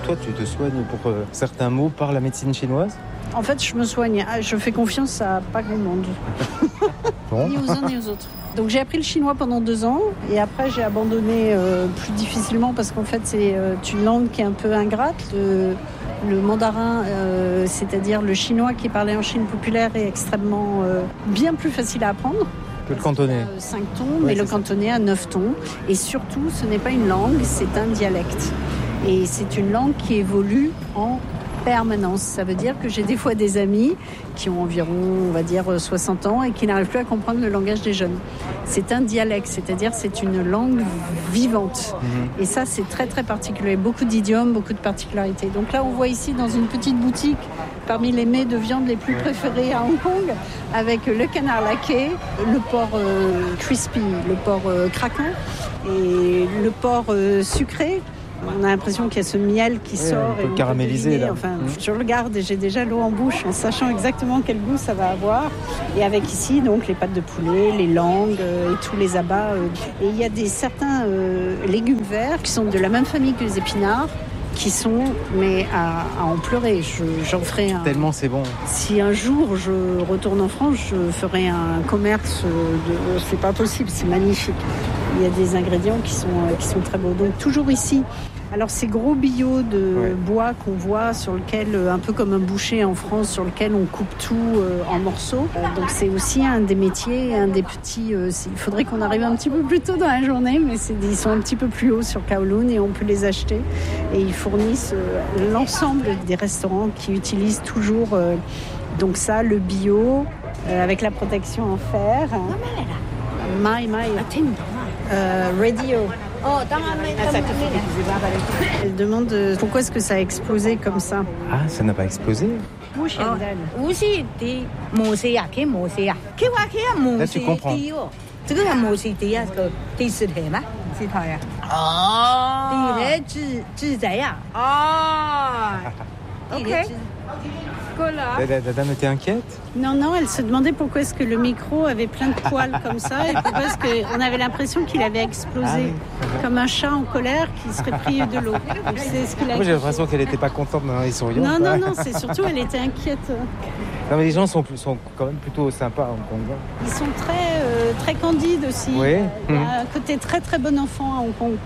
toi, tu te soignes pour certains maux par la médecine chinoise? En fait, je me soigne. Je fais confiance à pas grand monde. Bon. Ni aux uns ni aux autres. Donc j'ai appris le chinois pendant 2 ans et après j'ai abandonné plus difficilement parce qu'en fait c'est une langue qui est un peu ingrate. Le mandarin, c'est-à-dire le chinois qui est parlé en Chine populaire, est extrêmement bien plus facile à apprendre. Que le cantonais. 5 tons, mais le cantonais a 9 tons. Et surtout, ce n'est pas une langue, c'est un dialecte. Et c'est une langue qui évolue en permanence. Ça veut dire que j'ai des fois des amis qui ont environ, on va dire, 60 ans et qui n'arrivent plus à comprendre le langage des jeunes. C'est un dialecte, c'est-à-dire c'est une langue vivante. Et ça, c'est très très particulier. Beaucoup d'idiomes, beaucoup de particularités. Donc là, on voit ici dans une petite boutique, parmi les mets de viande les plus préférés à Hong Kong, avec le canard laqué, le porc crispy, le porc craquant et le porc sucré. On a l'impression qu'il y a ce miel qui sort et caramélisé là. Enfin, je regarde et j'ai déjà l'eau en bouche en sachant exactement quel goût ça va avoir. Et avec ici donc les pâtes de poulet, les langues et tous les abats. Et il y a certains légumes verts qui sont de la même famille que les épinards, qui sont mais à en pleurer. J'en ferai un. Tellement c'est bon. Si un jour je retourne en France, je ferai un commerce c'est pas possible, c'est magnifique. Il y a des ingrédients qui sont très beaux. Donc toujours ici. Alors ces gros billots de bois qu'on voit sur lequel, un peu comme un boucher en France, sur lequel on coupe tout en morceaux. Donc c'est aussi un des métiers, un des petits. Il faudrait qu'on arrive un petit peu plus tôt dans la journée, mais ils sont un petit peu plus hauts sur Kowloon et on peut les acheter. Et ils fournissent l'ensemble des restaurants qui utilisent toujours donc ça, le bio, avec la protection en fer. My radio. Elle demande pourquoi est-ce que ça a explosé comme ça. Ah, ça n'a pas explosé. Là, tu comprends. La dame était inquiète? Non, elle se demandait pourquoi est-ce que le micro avait plein de poils comme ça et pourquoi est-ce qu'on avait l'impression qu'il avait explosé comme un chat en colère qui serait pris de l'eau. Donc, c'est ce qu'il a. Moi j'ai l'impression qu'elle n'était pas contente dans les souriants. Non, c'est surtout elle était inquiète. Non mais les gens sont quand même plutôt sympas à Hong Kong. Ils sont très candides aussi. Oui. Il y a un côté très très bon enfant à Hong Kong.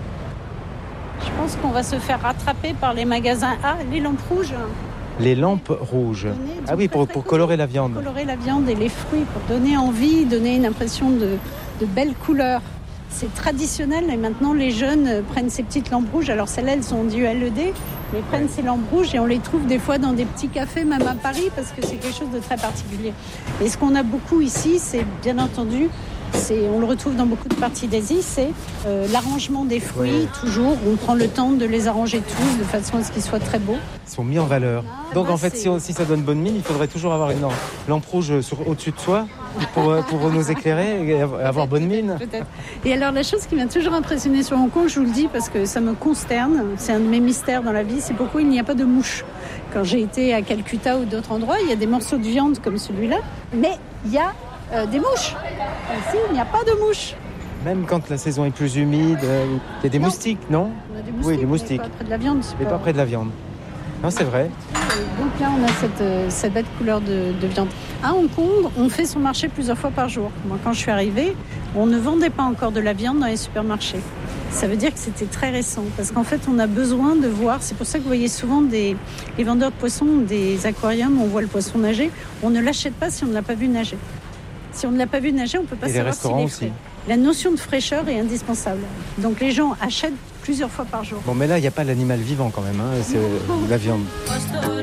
Je pense qu'on va se faire rattraper par les magasins. Ah, les lampes rouges. Les lampes rouges. Ah oui, pour colorer la viande. Colorer la viande et les fruits, pour donner envie, donner une impression de belles couleurs. C'est traditionnel et maintenant les jeunes prennent ces petites lampes rouges. Alors celles-là, elles sont du LED, mais ils prennent ces lampes rouges et on les trouve des fois dans des petits cafés, même à Paris, parce que c'est quelque chose de très particulier. Et ce qu'on a beaucoup ici, c'est bien entendu, on le retrouve dans beaucoup de parties d'Asie, c'est l'arrangement des fruits, toujours. On prend le temps de les arranger tous de façon à ce qu'ils soient très beaux. Ils sont mis en valeur. Donc en fait, si ça donne bonne mine, il faudrait toujours avoir une lampe rouge au-dessus de soi pour nous éclairer et avoir bonne mine. Peut-être. Et alors la chose qui m'a toujours impressionnée sur Hong Kong, je vous le dis parce que ça me consterne, c'est un de mes mystères dans la vie, c'est pourquoi il n'y a pas de mouches. Quand j'ai été à Calcutta ou d'autres endroits, il y a des morceaux de viande comme celui-là, mais il y a des mouches. Ici, il n'y a pas de mouches. Même quand la saison est plus humide, il y a des moustiques, non? On a des moustiques, oui, des moustiques. Mais pas près de la viande. Mais pas près de la viande. Non, c'est vrai. Donc là, on a cette belle couleur de viande. À Hong Kong, on fait son marché plusieurs fois par jour. Moi, quand je suis arrivée, on ne vendait pas encore de la viande dans les supermarchés. Ça veut dire que c'était très récent. Parce qu'en fait, on a besoin de voir. C'est pour ça que vous voyez souvent les vendeurs de poissons, des aquariums, on voit le poisson nager. On ne l'achète pas si on ne l'a pas vu nager. Si on ne l'a pas vu nager, on ne peut pas savoir s'il est frais. La notion de fraîcheur est indispensable. Donc les gens achètent plusieurs fois par jour. Bon, mais là, il n'y a pas l'animal vivant quand même, hein, c'est la viande.